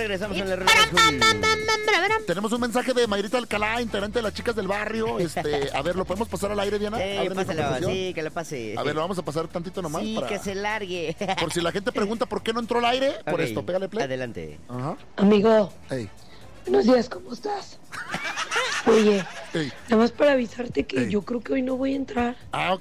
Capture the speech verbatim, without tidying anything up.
regresamos en la Rueda Azul. Tenemos un mensaje de Mayrita Alcalá, integrante de las chicas del barrio. Este, a ver, ¿lo podemos pasar al aire, Diana? Sí, pásalo, sí, que lo pase. A ver, lo vamos a pasar tantito nomás. Sí, para... que se largue. Por si la gente pregunta por qué no entró al aire, por Okay, esto, pégale play. Adelante. Ajá. Amigo, Ey, buenos días, ¿cómo estás? Oye, ey. nada más para avisarte que Ey. yo creo que hoy no voy a entrar. Ah, ok,